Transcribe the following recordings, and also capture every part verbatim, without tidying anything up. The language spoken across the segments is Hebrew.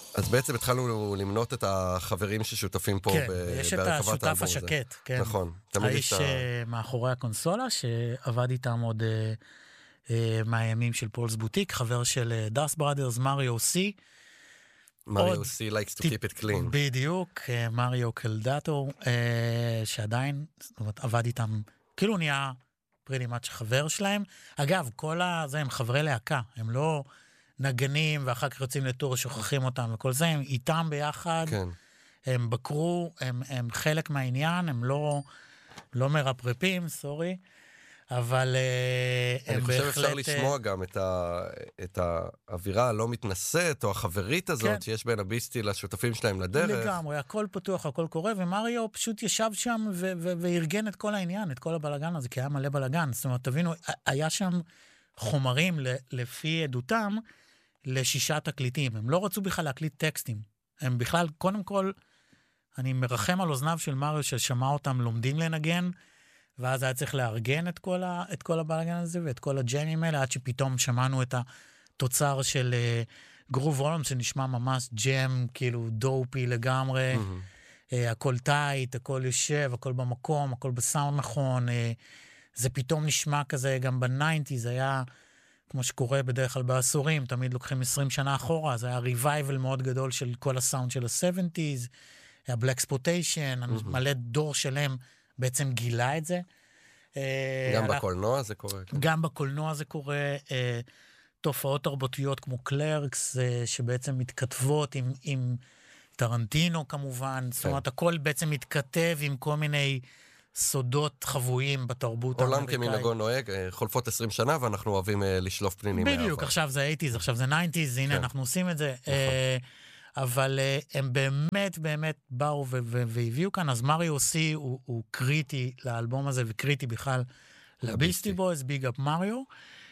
אז בעצם התחלנו למנות את החברים ששותפים פה כן, בהרכבת יש את האלבום הזה. השותף השקט, כן. נכון. תמיד יש האיש את ה... מאחורי הקונסולה, שעבד איתם עוד אה, אה, מהימים של פולס בוטיק, חבר של דאס בראדרס, מריו סי. מריו סי likes to keep it clean. בדיוק, מריו קלדטו, אה, שעדיין, זאת אומרת, עבד איתם, כאילו נהיה פריטי מאץ' חבר שלהם. אגב, כל הזה הם חברי להקה, הם לא נגנים ואחר כך יוצאים לטור שוכחים אותם וכל זה, הם איתם ביחד, כן. הם בקרו, הם, הם חלק מהעניין, הם לא, לא מרפרפים, סורי, אבל אה, הם בהחלט... אני חושב אפשר לשמוע גם את, ה, את האווירה הלא מתנשאת או החברית הזאת כן. שיש בין הביסטי לשותפים שלהם לדרך. לגמרי, הכל פתוח, הכל קורה, ומריו פשוט ישב שם ו- ו- וארגן את כל העניין, את כל הבלגן הזה, כי היה מלא בלגן. זאת אומרת, תבינו, היה שם חומרים לפי עדותם לשישה תקליטים. הם לא רצו בכלל להקליט טקסטים. הם בכלל, קודם כל, אני מרחם על אוזניו של מריו ששמע אותם לומדים לנגן, ואז היה צריך לארגן את כל, ה- את כל הבלגן הזה ואת כל הג'מים האלה, עד שפתאום שמענו את התוצר של uh, גרוב רולם, שנשמע ממש ג'ם, כאילו דופי לגמרי, mm-hmm. uh, הכל טייט, הכל יושב, הכל במקום, הכל בסאונד נכון, uh, זה פתאום נשמע כזה, גם בניינטי, זה היה, כמו שקורה בדרך כלל בעשורים, תמיד לוקחים עשרים שנה אחורה, זה היה ריווייבל מאוד גדול של כל הסאונד של ה-שבעים, היה בלקספוטיישן, mm-hmm. מלא דור שלם, בעצם גילה את זה. גם בקולנוע זה קורה. גם בקולנוע זה קורה. תופעות תרבותיות כמו קלרקס, שבעצם מתכתבות עם, עם טרנטינו כמובן. זאת אומרת, הכל בעצם מתכתב עם כל מיני סודות חבויים בתרבות האמריקאית. עולם כמנהגו נוהג, חולפות עשרים שנה, ואנחנו אוהבים לשלוף פנינים מהעבר. בדיוק, עכשיו זה שמונים, עכשיו זה תשעים, הנה אנחנו עושים את זה. אבל uh, הם באמת באמת באו ו- ו- והביאו כאן, אז מריו סי הוא, הוא קריטי לאלבום הזה, וקריטי בכלל לביסטי בויז, ביג אפ מריו.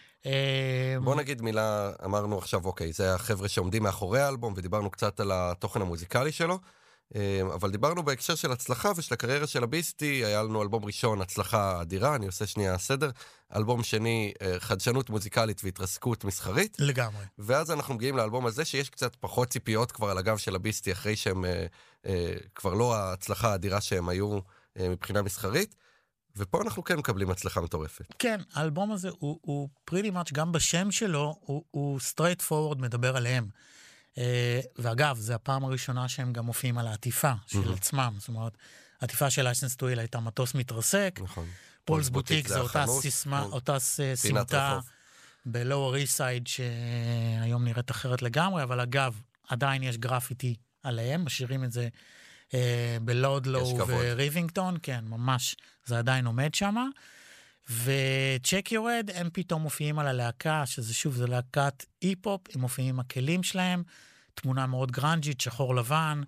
בוא נגיד מילה, אמרנו עכשיו, אוקיי, זה החבר'ה שעומדים מאחורי האלבום, ודיברנו קצת על התוכן המוזיקלי שלו, אבל דיברנו בהקשר של הצלחה ושל הקריירה של הביסטי, היה לנו אלבום ראשון, הצלחה אדירה, אני עושה שנייה סדר, אלבום שני, חדשנות מוזיקלית והתרסקות מסחרית. לגמרי. ואז אנחנו מגיעים לאלבום הזה, שיש קצת פחות ציפיות כבר על הגב של הביסטי, אחרי שהם אה, אה, כבר לא ההצלחה האדירה שהם היו אה, מבחינה מסחרית, ופה אנחנו כן מקבלים הצלחה מטורפת. כן, האלבום הזה הוא, הוא pretty much, גם בשם שלו, הוא, הוא straight forward מדבר עליהם. אה, ואגב, זה הפעם הראשונה שהם גם מופיעים על העטיפה של עצמם, זאת אומרת, העטיפה של לייסנס טו איל הייתה מטוס מתרסק, נכון. פולס בוטיק זה אותה סיסמה, אותה סמטה בלואור איסט סייד שהיום נראית אחרת לגמרי, אבל אגב, עדיין יש גרפיטי עליהם, משאירים את זה בלודלו וריבינגטון, כן, ממש, זה עדיין עומד שם, וצ'ק יורד, הם פתאום מופיעים על הלהקה, שזה שוב, זה להקת אי-פופ, הם מופיעים עם הכלים שלהם, תמונה מאוד גרנג'ית, שחור לבן,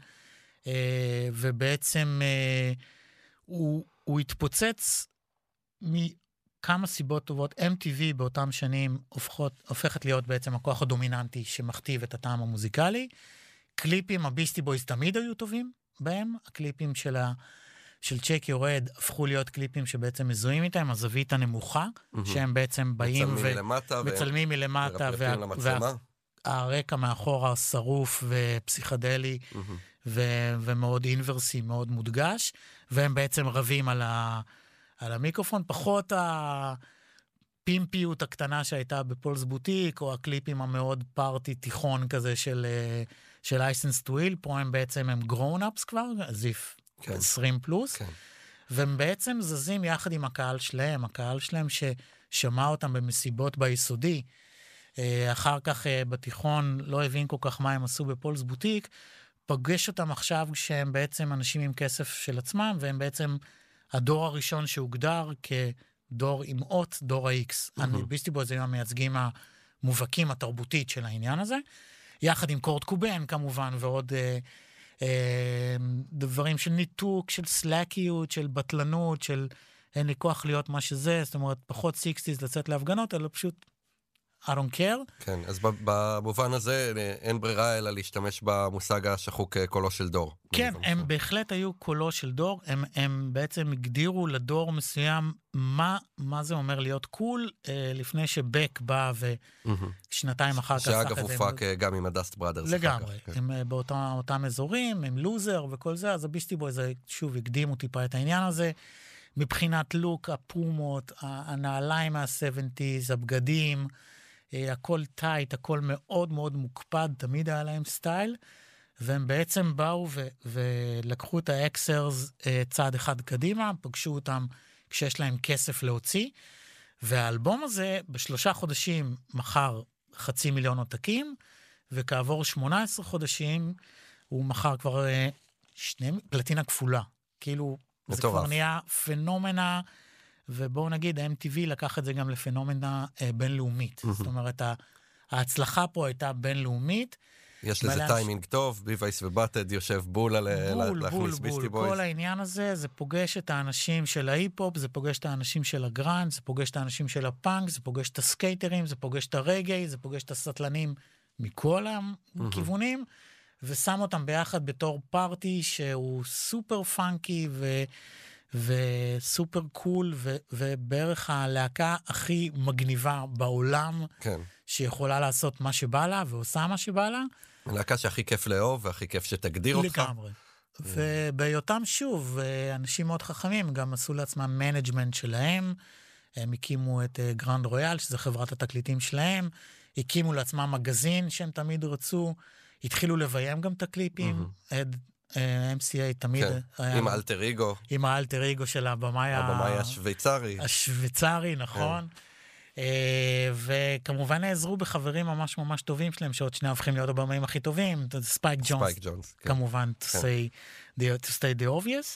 ובעצם הוא, הוא התפוצץ מכמה סיבות טובות. אם טי וי באותם שנים הופכות, הופכת להיות בעצם הכוח הדומיננטי שמכתיב את הטעם המוזיקלי. קליפים, הביסטי בויז תמיד היו טובים בהם. הקליפים של, ה, של צ'ק יורד הפכו להיות קליפים שבעצם מזוהים איתם, הזווית הנמוכה, mm-hmm. שהם בעצם באים ומצלמים מלמטה, והרקע מאחורה שרוף ופסיכדלי, mm-hmm. ו- ומאוד אינברסי, מאוד מודגש, והם בעצם רבים על ה... על המיקרופון, פחות הפימפיות הקטנה שהייתה בפולס בוטיק, או הקליפים המאוד פארטי תיכון כזה של, של לייסנס טו איל, פה הם בעצם הם גרון-אפס כבר, זיף כן. עשרים פלוס, כן. והם בעצם זזים יחד עם הקהל שלהם, הקהל שלהם ששמע אותם במסיבות ביסודי, אחר כך בתיכון לא הבין כל כך מה הם עשו בפולס בוטיק, פגש אותם עכשיו כשהם בעצם אנשים עם כסף של עצמם, והם בעצם הדור הראשון שהוגדר כדור עם אות, דור ה-X. ביסטי בויז היו המייצגים המובהקים התרבותית של העניין הזה, יחד עם קורט קובן כמובן, ועוד אה, אה, דברים של ניתוק, של סלאקיות, של בטלנות, של אין לי כוח להיות מה שזה, זאת אומרת, פחות סיקסטיז לצאת להפגנות, אלא פשוט I don't care. כן, אז במובן הזה אין ברירה אלא להשתמש במושג השחוק קולו של דור. כן, הם בהחלט היו קולו של דור, הם, הם בעצם הגדירו לדור מסוים מה, מה זה אומר להיות קול, אה, לפני שבק בא ושנתיים אחר כך... שאגב הופק גם עם הדאסט בראדרס. לגמרי, הם באותם אזורים, הם לוזר וכל זה, אז הביסטי בוי זה שוב הקדימו טיפה את העניין הזה, מבחינת לוק, הפומות, הנעליים מה-שבעים, הבגדים, הכל טייט, הכל מאוד מאוד מוקפד, תמיד היה להם סטייל, והם בעצם באו ו- ולקחו את האקסרס צעד אחד קדימה, פגשו אותם כשיש להם כסף להוציא, והאלבום הזה בשלושה חודשים מכר חצי מיליון עותקים, וכעבור שמונה עשרה חודשים הוא מכר כבר שני פלטינה כפולה, כאילו זה כבר נהיה פנומנה, ובואו נגיד, ה-אם טי וי לקח את זה גם לפנומנה אה, בינלאומית. זאת אומרת, ההצלחה פה הייתה בינלאומית. יש לזה טיימינג טוב, ביווייס ובטד יושב בול על להכניס ביסטי בויז. כל העניין הזה, זה פוגש את האנשים של ההיפ-הופ, זה פוגש את האנשים של הגראנד, זה פוגש את האנשים של הפאנק, זה פוגש את הסקייטרים, זה פוגש את הרגעי, זה פוגש את הסטלנים מכל הכיוונים, ושם אותם ביחד בתור פארטי שהוא סופר פאנקי ו... וסופר קול, ו- ובערך הלהקה הכי מגניבה בעולם, כן. שיכולה לעשות מה שבא לה, ועושה מה שבא לה. הלהקה שהכי כיף לאהוב, והכי כיף שתגדיר אותך. לגמרי. ובהיותם שוב, אנשים מאוד חכמים, גם עשו לעצמם מנג'מנט שלהם, הם הקימו את גרנד רויאל, שזה חברת התקליטים שלהם, הקימו לעצמם מגזין שהם תמיד רצו, התחילו לביים גם את הקליפים, אם סי איי תמיד... עם האלטר איגו. עם האלטר איגו של הבמאי... הבמאי השוויצרי. השוויצרי, נכון. וכמובן נעזרו בחברים ממש ממש טובים שלהם, שעוד שני הופכים להיות הבמאים הכי טובים, ספייק ג'ונס, כמובן, to stay the obvious.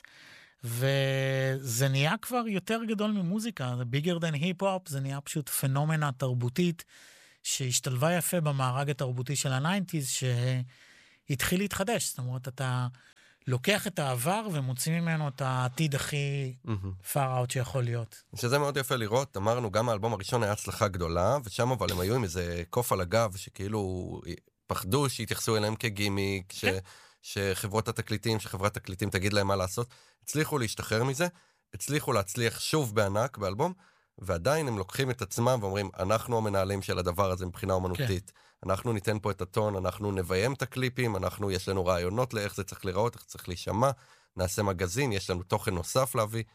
וזה נהיה כבר יותר גדול ממוזיקה, זה bigger than hip-hop, זה נהיה פשוט פנומנה תרבותית, שהשתלבה יפה במארג התרבותי של ה-תשעים, שהתחיל להתחדש. זאת אומרת, אתה לוקח את העבר ומוציא ממנו את העתיד הכי far out שיכול להיות. שזה מאוד יפה לראות, אמרנו, גם האלבום הראשון היה הצלחה גדולה, ושם אבל הם היו עם איזה קוף על הגב, שכאילו פחדו שהתייחסו אליהם כגימיק, ש... שחברות התקליטים, שחברת התקליטים תגיד להם מה לעשות, הצליחו להשתחרר מזה, הצליחו להצליח שוב בענק באלבום, ועדיין הם לוקחים את עצמם ואומרים, אנחנו המנהלים של הדבר הזה מבחינה אומנותית, כן. אנחנו ניתן פה את הטון, אנחנו נביים את הקליפים, אנחנו, יש לנו רעיונות לאיך זה צריך לראות, איך צריך להישמע, נעשה מגזין, יש לנו תוכן נוסף להביא.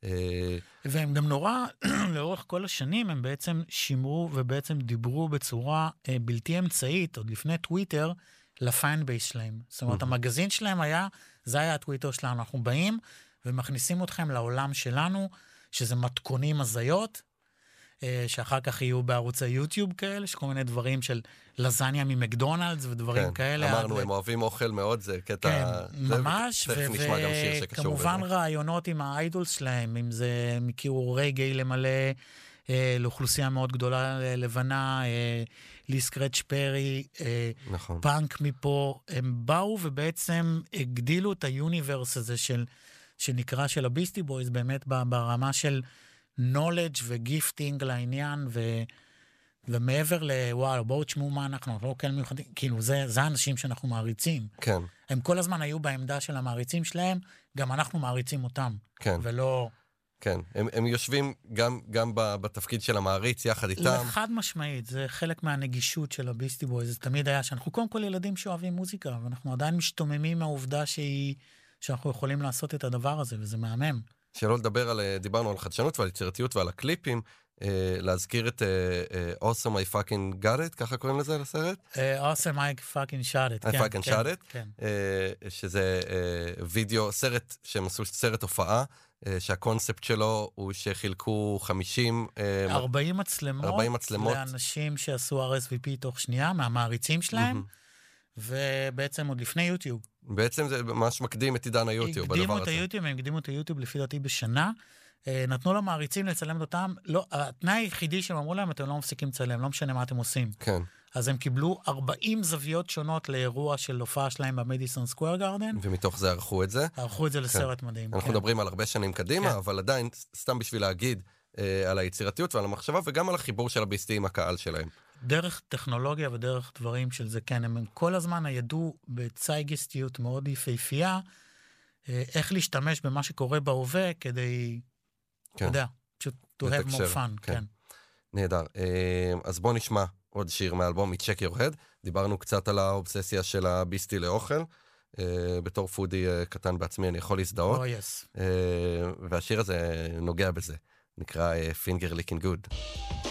והם גם נורא, לאורך כל השנים, הם בעצם שימרו ובעצם דיברו בצורה בלתי אמצעית, עוד לפני טוויטר, לפיין בייס שלהם. זאת אומרת, המגזין שלהם היה, זה היה הטוויטר שלנו, אנחנו באים ומכניסים אתכם לעולם שלנו, שזה מתכונים הזיות, שאחר כך יהיו בערוץ היוטיוב כאלה, שכל מיני דברים של לזניה ממקדונלדס ודברים כן, כאלה. אמרנו, הם אוהבים אוכל מאוד, זה קטע... כן, זה, ממש, וכמובן רעיונות עם האיידולס שלהם, אם זה מכירו רגעי למלא, אה, לאוכלוסייה מאוד גדולה לבנה, אה, לי סקרץ' פרי, אה, נכון. פאנק מפה, הם באו ובעצם הגדילו את היוניברס הזה של... שנקרא של הביסטי בויז, באמת ברמה של knowledge וגיפטינג לעניין, ו... ומעבר לוואלה, בואו תשמעו מה אנחנו, לא כאלה מיוחדים, כאילו זה, זה האנשים שאנחנו מעריצים. כן. הם כל הזמן היו בעמדה של המעריצים שלהם, גם אנחנו מעריצים אותם. כן. ולא... כן, הם, הם יושבים גם, גם בתפקיד של המעריץ יחד איתם. לחד משמעית, זה חלק מהנגישות של הביסטי בויז, זה תמיד היה שאנחנו קודם כל ילדים שאוהבים מוזיקה, ואנחנו עדיין משתוממים מהעובדה שהיא... שאנחנו יכולים לעשות את הדבר הזה, וזה מהמם. שלא לדבר על, דיברנו על חדשנות ועל יצירתיות ועל הקליפים, אה, להזכיר את אה, Awesome I Fucking Got It, ככה קוראים לזה לסרט? אה, Awesome I Fucking Shot It, I כן, Fucking כן, Shot It, כן. אה, שזה אה, וידאו, סרט, שהם עשו סרט הופעה, אה, שהקונספט שלו הוא שחילקו חמישים... אה, ארבעים מצלמות, ארבעים מצלמות לאנשים שעשו אר אס וי פי תוך שנייה, מהמעריצים שלהם, mm-hmm. ובעצם עוד לפני יוטיוב. בעצם זה ממש מקדים את עידן היוטיוב בדבר הזה. הקדימו את היוטיוב, הם הקדימו את היוטיוב לפי דעתי בשנה, נתנו למעריצים לצלם אותם, לא, התנאי היחידי שהם אמרו להם, אתם לא מפסיקים לצלם, לא משנה מה אתם עושים. כן. אז הם קיבלו ארבעים זוויות שונות לאירוע של הופעה שלהם במדיסון סקוואר גארדן. ומתוך זה ערכו את זה. ערכו את זה לסרט מדהים. אנחנו מדברים על הרבה שנים קדימה, אבל עדיין, סתם בשביל להגיד על היצירתיות ועל המחשבה, וגם על החיבור של הביסטי עם הקהל שלהם. דרך טכנולוגיה ודרך דברים של זה, כן, הם כל הזמן ידעו בצייגיסטיות מאוד יפהפייה, איך להשתמש במה שקורה בהווה, כדי, אתה יודע, פשוט to have more fun, כן. נהדר. אז בוא נשמע עוד שיר מהאלבום, מ-Check Your Head. דיברנו קצת על האובססיה של הביסטי לאוכל. בתור פודי קטן בעצמי, אני יכול להזדהות. Oh, yes. והשיר הזה נוגע בזה. נקרא Finger Licking Good.